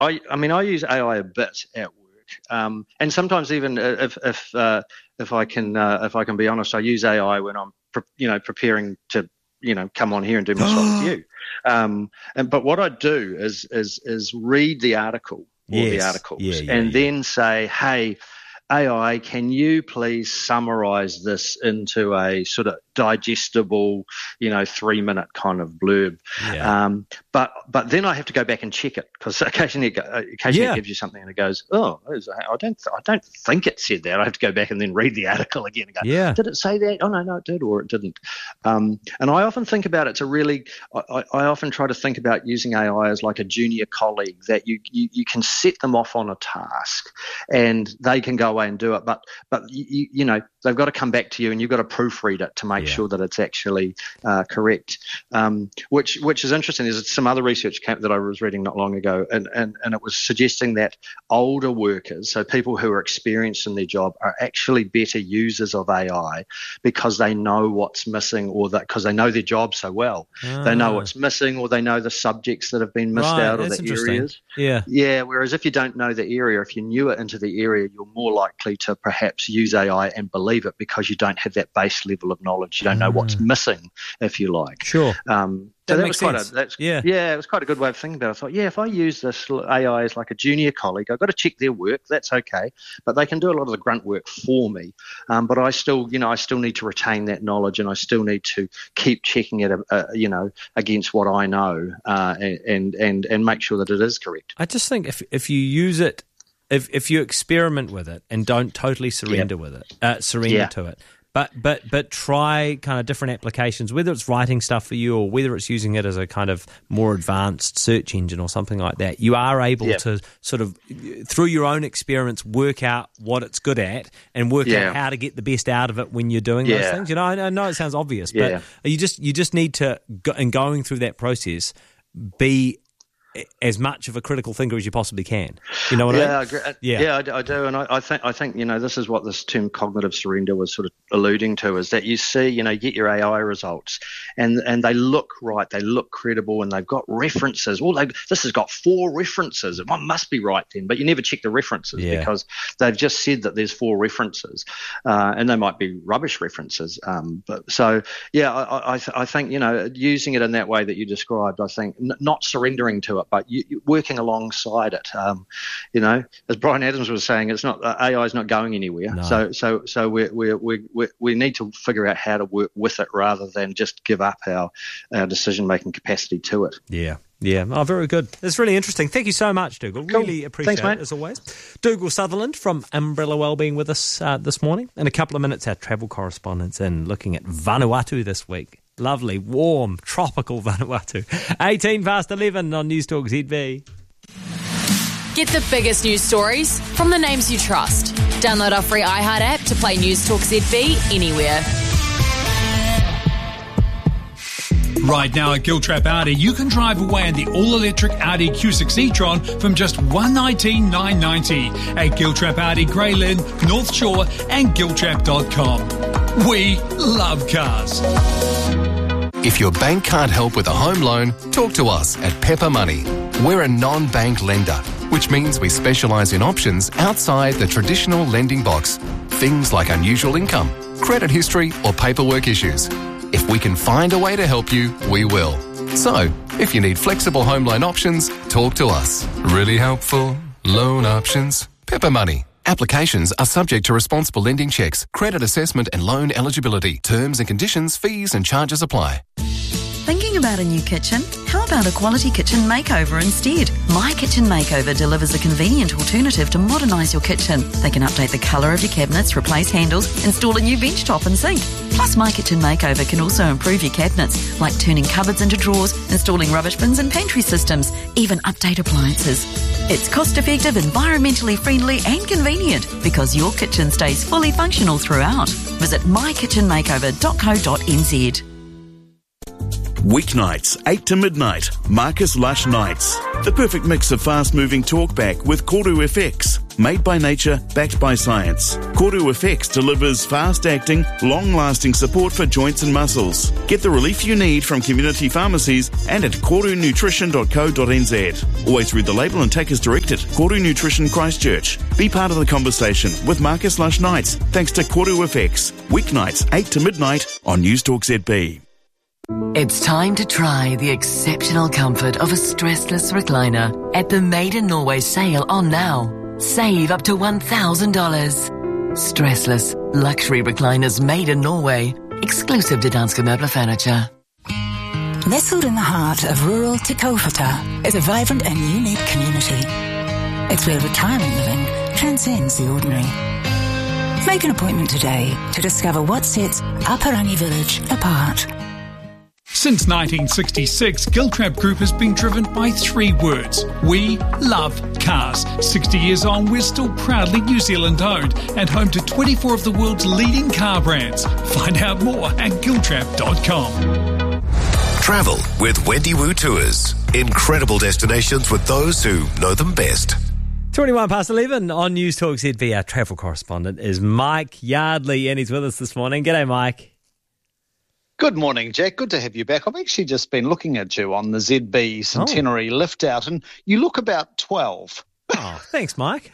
I mean, I use AI a bit at work, and sometimes even if I can be honest, I use AI when I'm preparing to come on here and do my slot with you. But what I do is read the article or the articles and then say, hey, AI, can you please summarize this into a sort of digestible, 3-minute kind of blurb? But then I have to go back and check it, because occasionally it gives you something and it goes, I don't think it said that. I have to go back and then read the article again and go, did it say that? Oh no, it did, or it didn't. And I often think about it I often try to think about using AI as like a junior colleague, that you can set them off on a task and they can go away and do it, but they've got to come back to you and you've got to proofread it to make sure that it's actually correct. Which is interesting. There's some other research that I was reading not long ago, and it was suggesting that older workers, so people who are experienced in their job, are actually better users of AI because they know what's missing, or that because they know their job so well. They know what's missing, or they know the subjects that have been missed out, or the areas. Yeah. Whereas if you don't know the area, if you're newer into the area, you're more likely to perhaps use AI and believe it because you don't have that base level of knowledge. You don't know what's missing, if you like. Sure. So that was it was quite a good way of thinking about it. I thought, if I use this AI as like a junior colleague, I've got to check their work. That's okay, but they can do a lot of the grunt work for me. But I still need to retain that knowledge, and I still need to keep checking it, against what I know, and make sure that it is correct. I just think if you use it, if you experiment with it and don't totally surrender with it, to it. But try kind of different applications, whether it's writing stuff for you or whether it's using it as a kind of more advanced search engine or something like that. You are able to sort of, through your own experiments, work out what it's good at and work out how to get the best out of it when you're doing those things. I know it sounds obvious, but you just need to, in going through that process, be as much of a critical thinker as you possibly can. You know what I mean? I do, and I think this is what this term cognitive surrender was sort of alluding to, is that you see, you get your AI results, and they look right, they look credible, and they've got references. This has got 4 references. It must be right then, but you never check the references because they've just said that there's 4 references, and they might be rubbish references. I think using it in that way that you described, I think not surrendering to it, but you working alongside it. As Brian Adams was saying, it's not AI is not going anywhere. No. So we need to figure out how to work with it rather than just give up our decision making capacity to it. Yeah. Oh, very good. It's really interesting. Thank you so much, Dougal. Cool. Really appreciate it, as always. Dougal Sutherland from Umbrella Wellbeing with us this morning. In a couple of minutes, our travel correspondent's in looking at Vanuatu this week. Lovely, warm, tropical Vanuatu. 18 past 11 on News Talk ZB. Get the biggest news stories from the names you trust. Download our free iHeart app to play News Talk ZB anywhere. Right now at Giltrap Audi, you can drive away in the all-electric Audi Q6 e-tron from just $119,990 at Giltrap Audi, Grey Lynn, North Shore and Giltrap.com. We love cars. If your bank can't help with a home loan, talk to us at Pepper Money. We're a non-bank lender, which means we specialise in options outside the traditional lending box. Things like unusual income, credit history or paperwork issues. If we can find a way to help you, we will. So, if you need flexible home loan options, talk to us. Really helpful loan options. Pepper Money. Applications are subject to responsible lending checks, credit assessment and loan eligibility. Terms and conditions, fees and charges apply. Thinking about a new kitchen? How about a quality kitchen makeover instead? My Kitchen Makeover delivers a convenient alternative to modernise your kitchen. They can update the colour of your cabinets, replace handles, install a new bench top and sink. Plus, My Kitchen Makeover can also improve your cabinets, like turning cupboards into drawers, installing rubbish bins and pantry systems, even update appliances. It's cost-effective, environmentally friendly and convenient because your kitchen stays fully functional throughout. Visit mykitchenmakeover.co.nz. Weeknights, 8 to midnight, Marcus Lush Nights. The perfect mix of fast-moving talkback with Koru FX. made by nature, backed by science. Koru FX delivers fast-acting, long-lasting support for joints and muscles. Get the relief you need from community pharmacies and at korunutrition.co.nz. Always read the label and take as directed. Koru Nutrition Christchurch. Be part of the conversation with Marcus Lush Nights, thanks to Koru FX. Weeknights, 8 to midnight on Newstalk ZB. It's time to try the exceptional comfort of a stressless recliner at the Made in Norway sale on now. Save up to $1,000. Stressless luxury recliners made in Norway. Exclusive to Danske Møbler Furniture. Nestled in the heart of rural Tikofata is a vibrant and unique community. It's where retirement living transcends the ordinary. Make an appointment today to discover what sets Aparani Village apart. Since 1966, Giltrap Group has been driven by 3 words. We love cars. 60 years on, we're still proudly New Zealand owned and home to 24 of the world's leading car brands. Find out more at giltrap.com. Travel with Wendy Wu Tours. Incredible destinations with those who know them best. 21 past 11 on News Talk ZB. Our travel correspondent is Mike Yardley, and he's with us this morning. G'day, Mike. Good morning, Jack. Good to have you back. I've actually just been looking at you on the ZB Centenary lift out, and you look about 12. Oh, thanks, Mike.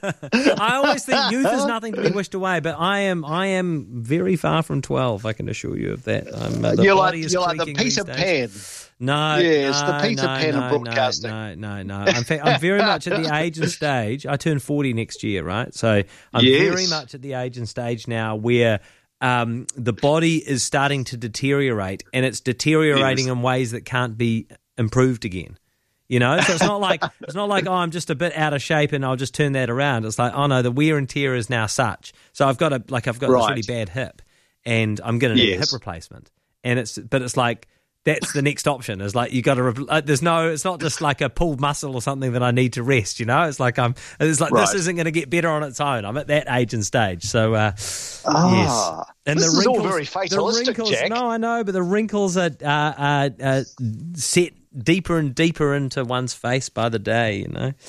I always think youth is nothing to be wished away, but I am very far from 12. I can assure you of that. You're like the Peter Pan. No, yes, no, the Peter Pan of broadcasting. No. In fact, I'm very much at the age and stage. I turn 40 next year, right? So I'm very much at the age and stage now where the body is starting to deteriorate, and it's deteriorating in ways that can't be improved again. You know, so it's not like oh, I'm just a bit out of shape and I'll just turn that around. It's like, oh no, the wear and tear is now such. So I've got this really bad hip, and I'm going to need a hip replacement. And it's like that's the next option. Is like you got to. It's not just like a pulled muscle or something that I need to rest. You know, it's like this isn't going to get better on its own. I'm at that age and stage. So yes, and this is all very fatalistic, Jack. No, I know, but the wrinkles are set deeper and deeper into one's face by the day. You know.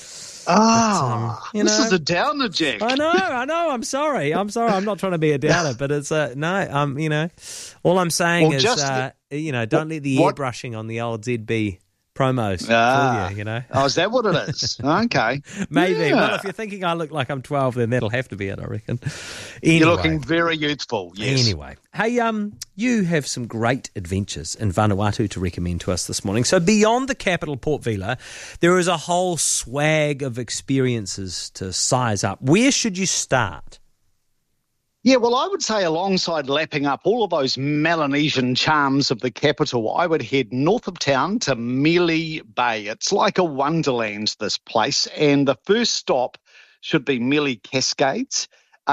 This is a downer, Jack. I know. I'm sorry. I'm not trying to be a downer, but it's no. You know, all I'm saying is, don't let the airbrushing on the old ZB promos fool you. You know. Oh, is that what it is? Okay, maybe. Yeah. Well, if you're thinking I look like I'm 12, then that'll have to be it, I reckon. Anyway. You're looking very youthful. Yes. Anyway, hey, you have some great adventures in Vanuatu to recommend to us this morning. So beyond the capital, Port Vila, there is a whole swag of experiences to size up. Where should you start? Yeah, well, I would say alongside lapping up all of those Melanesian charms of the capital, I would head north of town to Mealy Bay. It's like a wonderland, this place, and the first stop should be Mealy Cascades,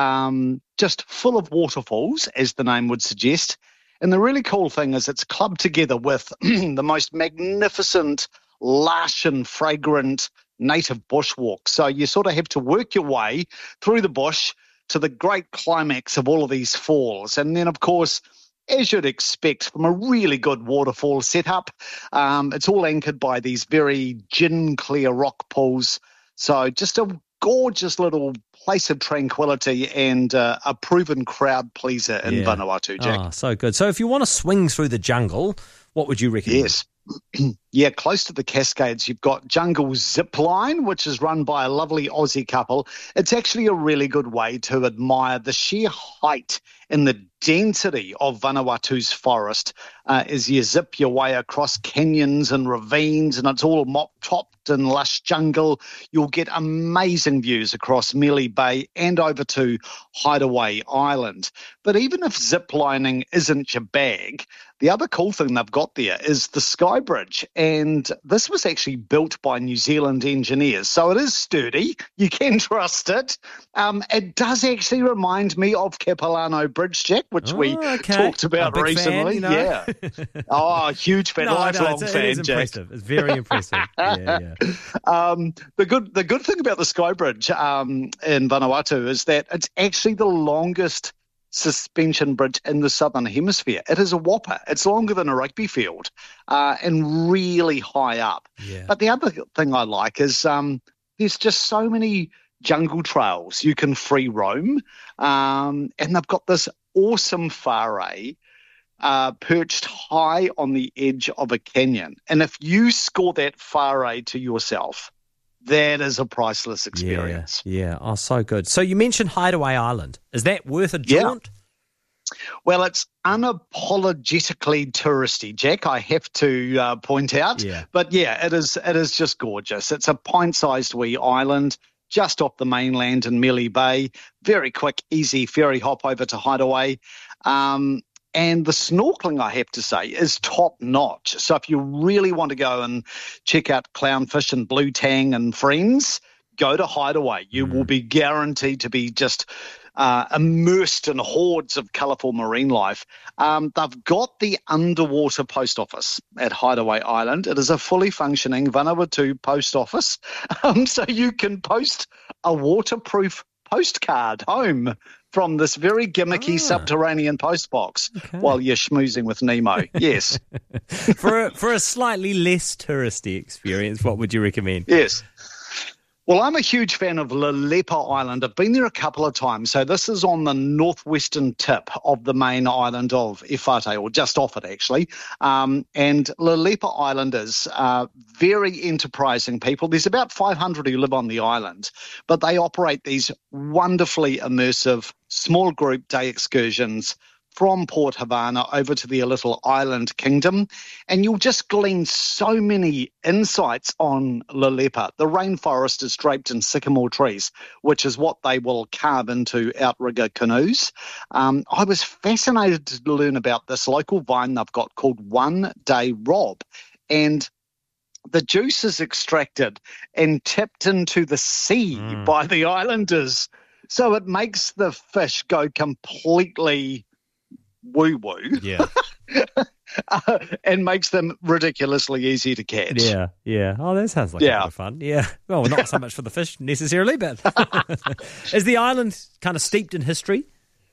just full of waterfalls, as the name would suggest. And the really cool thing is it's clubbed together with the most magnificent, lush and fragrant native bushwalk. So you sort of have to work your way through the bush to the great climax of all of these falls. And then, of course, as you'd expect from a really good waterfall setup, it's all anchored by these very gin-clear rock pools. So just a gorgeous little place of tranquility and a proven crowd pleaser in Vanuatu, Jack. Oh, so good. So if you want to swing through the jungle, what would you recommend? Yes. Yeah, close to the Cascades, you've got Jungle Zip Line, which is run by a lovely Aussie couple. It's actually a really good way to admire the sheer height and the density of Vanuatu's forest as you zip your way across canyons and ravines, and it's all mop-topped and lush jungle. You'll get amazing views across Mealy Bay and over to Hideaway Island. But even if ziplining isn't your bag, the other cool thing they've got there is the Sky Bridge, and this was actually built by New Zealand engineers, so it is sturdy. You can trust it. It does actually remind me of Capilano Bridge, Jack, which we talked about recently. Fan, you know? Yeah. Oh, huge fan, lifelong fan, it is Jack. Impressive. It's very impressive. Yeah. The good thing about the Sky Bridge in Vanuatu is that it's actually the longest suspension bridge in the Southern Hemisphere. It is a whopper. It's longer than a rugby field and really high up. Yeah. But the other thing I like is there's just so many jungle trails. You can free roam. And they've got this awesome whare perched high on the edge of a canyon. And if you score that whare to yourself, that is a priceless experience. Yeah. Oh, so good. So you mentioned Hideaway Island. Is that worth a jaunt? Well, it's unapologetically touristy, Jack, I have to point out. Yeah. But it is just gorgeous. It's a pint-sized wee island just off the mainland in Mealy Bay. Very quick, easy ferry hop over to Hideaway. And the snorkeling, I have to say, is top-notch. So if you really want to go and check out clownfish and blue tang and friends, go to Hideaway. You will be guaranteed to be just immersed in hordes of colourful marine life. They've got the underwater post office at Hideaway Island. It is a fully functioning Vanuatu post office. So you can post a waterproof postcard home from this very gimmicky subterranean postbox while you're schmoozing with Nemo. Yes. For a slightly less touristy experience, what would you recommend? Yes. Well, I'm a huge fan of Lalepa Island. I've been there a couple of times. So this is on the northwestern tip of the main island of Efate, or just off it, actually. And Lalepa Islanders are very enterprising people. There's about 500 who live on the island, but they operate these wonderfully immersive small group day excursions from Port Havana over to their little island kingdom, and you'll just glean so many insights on Lalepa. The rainforest is draped in sycamore trees, which is what they will carve into outrigger canoes. I was fascinated to learn about this local vine they've got called One Day Rob, and the juice is extracted and tipped into the sea by the islanders. So it makes the fish go completely woo-woo. Yeah. And makes them ridiculously easy to catch. Yeah. Oh, that sounds like a bit of fun. Yeah. Well, not so much for the fish necessarily, but is the island kind of steeped in history?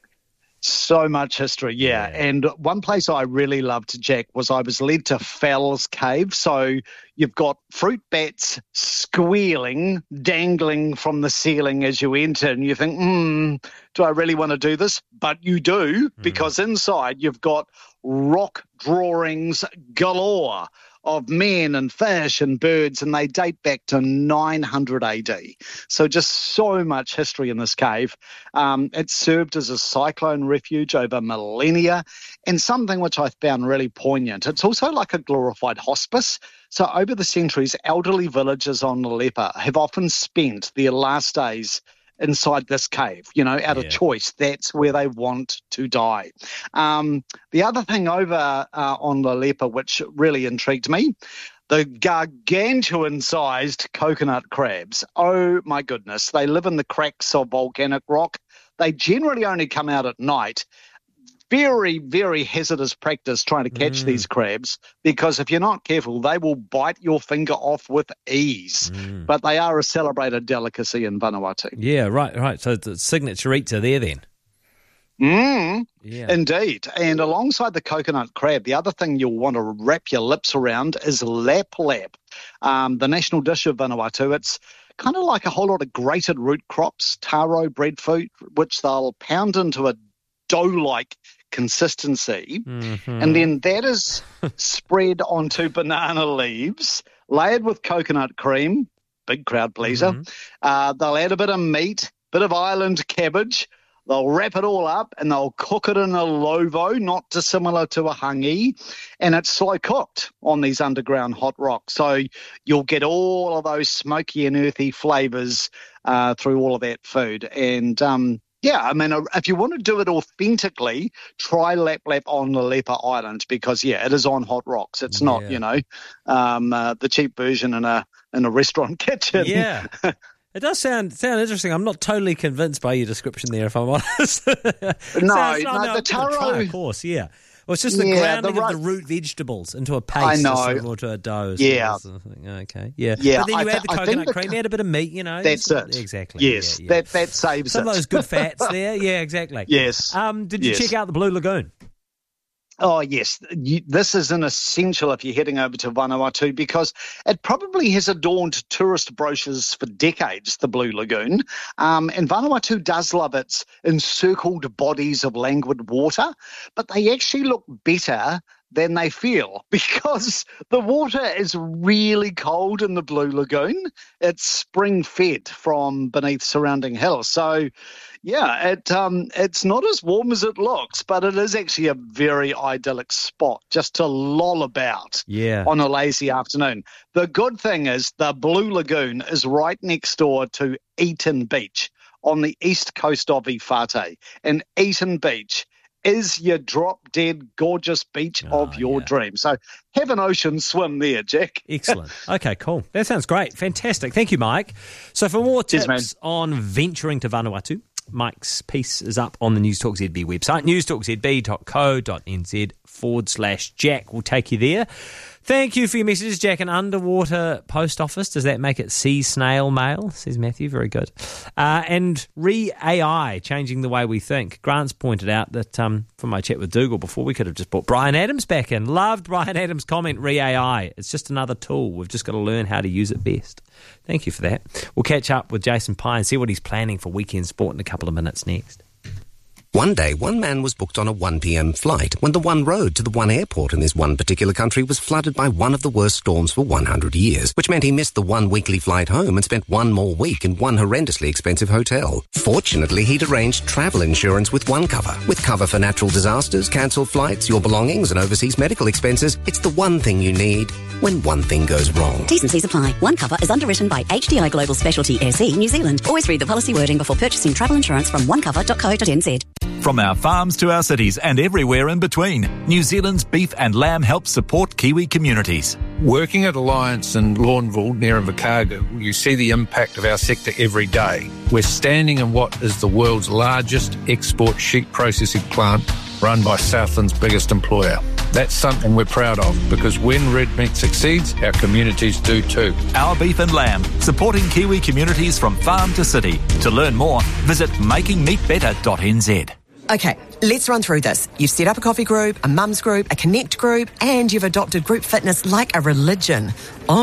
So much history, yeah. And one place I really loved, Jack, was I was led to Fell's Cave. So you've got fruit bats squealing, dangling from the ceiling as you enter, and you think, do I really want to do this? But you do, because inside you've got rock drawings galore of men and fish and birds, and they date back to 900 AD. So just so much history in this cave. It served as a cyclone refuge over millennia, and something which I found really poignant. It's also like a glorified hospice. So over the centuries, elderly villagers on Lalepa have often spent their last days inside this cave, out of choice. That's where they want to die. The other thing over on Lalepa, which really intrigued me, the gargantuan-sized coconut crabs. Oh, my goodness. They live in the cracks of volcanic rock. They generally only come out at night. Very, very hazardous practice trying to catch these crabs, because if you're not careful, they will bite your finger off with ease. But they are a celebrated delicacy in Vanuatu. Yeah, right. So the signature eats are there then. Yeah. Indeed. And alongside the coconut crab, the other thing you'll want to wrap your lips around is lap lap, the national dish of Vanuatu. It's kind of like a whole lot of grated root crops, taro breadfruit, which they'll pound into a dough-like consistency, and then that is spread onto banana leaves, layered with coconut cream, big crowd pleaser. They'll add a bit of meat, bit of island cabbage. They'll wrap it all up and they'll cook it in a lovo, not dissimilar to a hangi, and it's slow cooked on these underground hot rocks. So you'll get all of those smoky and earthy flavours through all of that food. And if you want to do it authentically, try lap lap on Lalepa Island, because it is on hot rocks. It's not, the cheap version in a restaurant kitchen. Yeah. It does sound interesting. I'm not totally convinced by your description there, if I'm honest. The taro, try, of course, yeah. Well, it's just the grounding of the root vegetables into a paste or to a dough. Okay, yeah. But then you add the coconut cream, add a bit of meat, That's it. Exactly. Yes, that saves some of those good fats there. Yeah, exactly. Yes. Did you check out the Blue Lagoon? Oh, yes. This is an essential if you're heading over to Vanuatu, because it probably has adorned tourist brochures for decades, the Blue Lagoon. And Vanuatu does love its encircled bodies of languid water, but they actually look better than they feel because the water is really cold in the Blue Lagoon. It's spring-fed from beneath surrounding hills. So, yeah, it's not as warm as it looks, but it is actually a very idyllic spot just to loll about on a lazy afternoon. The good thing is the Blue Lagoon is right next door to Eaton Beach on the east coast of Iwhate. And Eaton Beach is your drop-dead gorgeous beach of your dreams. So have an ocean swim there, Jack. Excellent. Okay, cool. That sounds great. Fantastic. Thank you, Mike. So for more tips on venturing to Vanuatu, Mike's piece is up on the News Talk ZB website, newstalkzb.co.nz/Jack. We'll take you there. Thank you for your messages, Jack. An underwater post office, does that make it sea snail mail? Says Matthew. Very good. And re-AI, changing the way we think. Grant's pointed out that from my chat with Dougal before, we could have just brought Brian Adams back in. Loved Brian Adams' comment, re-AI. It's just another tool. We've just got to learn how to use it best. Thank you for that. We'll catch up with Jason Pye and see what he's planning for weekend sport in a couple of minutes next. One day, one man was booked on a 1 p.m. flight when the one road to the one airport in this one particular country was flooded by one of the worst storms for 100 years, which meant he missed the one weekly flight home and spent one more week in one horrendously expensive hotel. Fortunately, he'd arranged travel insurance with OneCover. With cover for natural disasters, cancelled flights, your belongings and overseas medical expenses, it's the one thing you need when one thing goes wrong. T's and C's apply. OneCover is underwritten by HDI Global Specialty SE New Zealand. Always read the policy wording before purchasing travel insurance from onecover.co.nz. From our farms to our cities and everywhere in between, New Zealand's beef and lamb helps support Kiwi communities. Working at Alliance in Lawnville near Invercargill, you see the impact of our sector every day. We're standing in what is the world's largest export sheep processing plant run by Southland's biggest employer. That's something we're proud of, because when red meat succeeds, our communities do too. Our beef and lamb, supporting Kiwi communities from farm to city. To learn more, visit makingmeatbetter.nz. Okay, let's run through this. You've set up a coffee group, a mums group, a connect group, and you've adopted group fitness like a religion.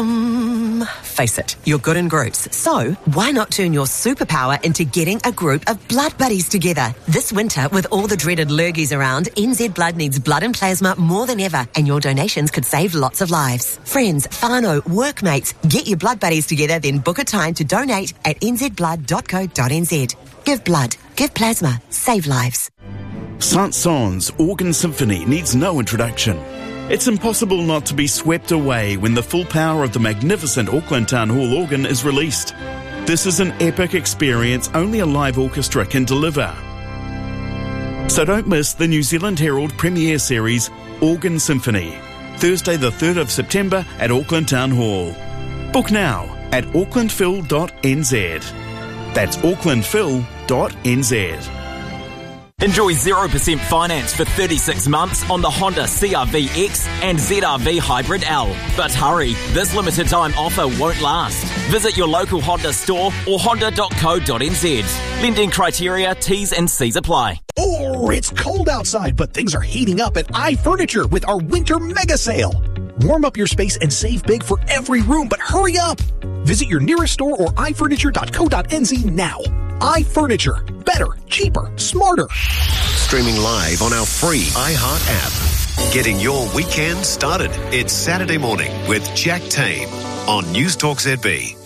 Face it, you're good in groups. So, why not turn your superpower into getting a group of blood buddies together? This winter, with all the dreaded lurgies around, NZ Blood needs blood and plasma more than ever, and your donations could save lots of lives. Friends, whānau, workmates, get your blood buddies together, then book a time to donate at nzblood.co.nz. Give blood, give plasma, save lives. Saint-Saëns Organ Symphony needs no introduction. It's impossible not to be swept away when the full power of the magnificent Auckland Town Hall organ is released. This is an epic experience only a live orchestra can deliver. So don't miss the New Zealand Herald premiere series Organ Symphony, Thursday the 3rd of September at Auckland Town Hall. Book now at aucklandphil.nz. That's aucklandphil.nz. Enjoy 0% finance for 36 months on the Honda CR-V X and ZR-V Hybrid L. But hurry, this limited time offer won't last. Visit your local Honda store or honda.co.nz. Lending criteria, T's and C's apply. Oh, it's cold outside, but things are heating up at iFurniture with our winter mega sale. Warm up your space and save big for every room, but hurry up! Visit your nearest store or ifurniture.co.nz now. iFurniture. Better, cheaper, smarter. Streaming live on our free iHeart app. Getting your weekend started. It's Saturday morning with Jack Tame on News Talk ZB.